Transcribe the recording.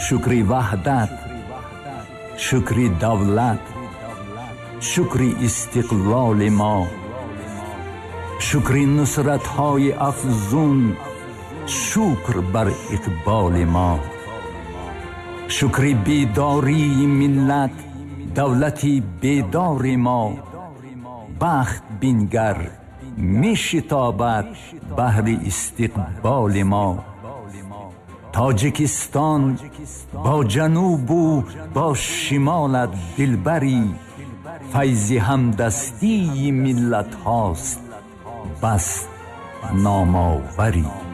شکری وحدت، شکری دولت، شکری استقلال ما، شکری نصرت های افزون، شکر بر اقبال ما، شکری بیداری ملت، دولتی بیدار ما، بخت بینگر می شتابد بهر استقبال ما. تاجیکستان با جنوب و با شمالت دلبری، فیض همدستی ملت هاست بس نامآوری.